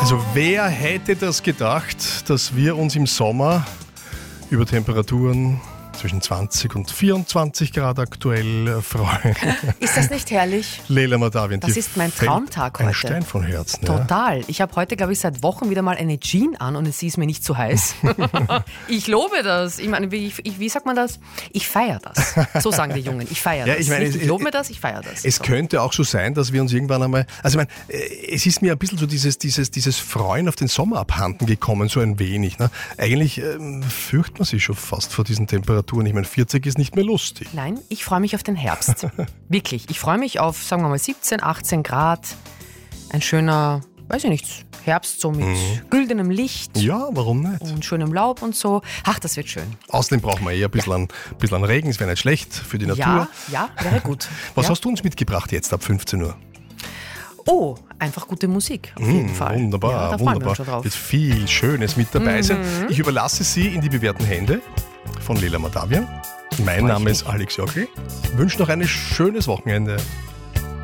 Also wer hätte das gedacht, dass wir uns im Sommer über Temperaturen zwischen 20 und 24 Grad aktuell freuen. Ist das nicht herrlich? Leila Madawian, Das ist mein Traumtag heute. Ein Stein von Herzen. Total. Ich habe heute, glaube ich, seit Wochen wieder mal eine Jeans an und sie ist mir nicht zu heiß. Ich lobe das. Ich meine, wie sagt man das? Ich feiere das. So sagen die Jungen. Ich feiere das. Ich lobe mir das, ich feiere das. Es könnte auch so sein, dass wir uns irgendwann einmal... Also ich meine, es ist mir ein bisschen so dieses Freuen auf den Sommer abhanden gekommen, so ein wenig. Ne? Eigentlich fürchtet man sich schon fast vor diesen Temperaturen. Ich meine, 40 ist nicht mehr lustig. Nein, ich freue mich auf den Herbst. Wirklich. Ich freue mich auf, sagen wir mal, 17, 18 Grad. Ein schöner, weiß ich nicht, Herbst so mit güldenem Licht. Ja, warum nicht? Und schönem Laub und so. Ach, das wird schön. Außerdem brauchen wir eher ein bisschen an Regen. Es wäre nicht schlecht für die Natur. Ja, wäre gut. Was hast du uns mitgebracht jetzt ab 15 Uhr? Oh, einfach gute Musik, auf jeden Fall. Wunderbar, ja, da freuen wunderbar. wir uns schon drauf. Wird viel Schönes mit dabei sein. Ich überlasse Sie in die bewährten Hände von Leila Madawian. Mein Name ist Alex Jochel. Ich wünsche noch ein schönes Wochenende.